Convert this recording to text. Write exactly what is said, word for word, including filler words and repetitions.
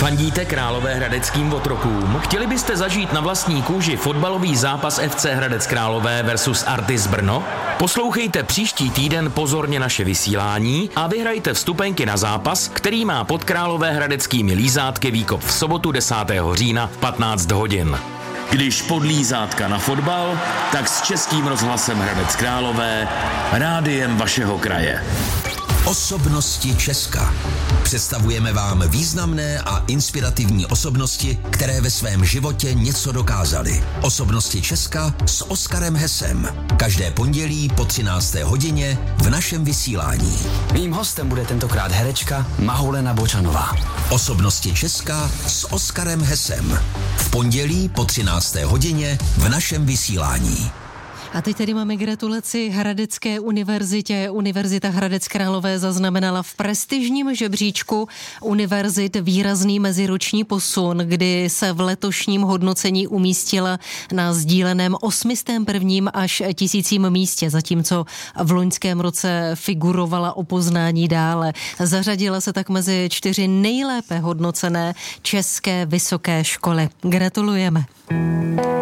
Fandíte Královéhradeckým otrokům? Chtěli byste zažít na vlastní kůži fotbalový zápas F C Hradec Králové versus Artis Brno? Poslouchejte příští týden pozorně naše vysílání a vyhrajte vstupenky na zápas, který má pod Královéhradeckými lízátky výkop v sobotu desátého října v patnáct hodin. Když pod lízátka na fotbal, tak s Českým rozhlasem Hradec Králové, rádiem vašeho kraje. Osobnosti Česka. Představujeme vám významné a inspirativní osobnosti, které ve svém životě něco dokázaly. Osobnosti Česka s Oskarem Hesem. Každé pondělí po třinácté hodině v našem vysílání. Mým hostem bude tentokrát herečka Mahulena Bočanová. Osobnosti Česka s Oskarem Hesem. V pondělí po třinácté hodině v našem vysílání. A teď tedy máme gratulaci Hradecké univerzitě. Univerzita Hradec Králové zaznamenala v prestižním žebříčku univerzit výrazný meziroční posun, kdy se v letošním hodnocení umístila na sdíleném osmistém prvním až tisícím místě, zatímco v loňském roce figurovala o poznání dále. Zařadila se tak mezi čtyři nejlépe hodnocené české vysoké školy. Gratulujeme.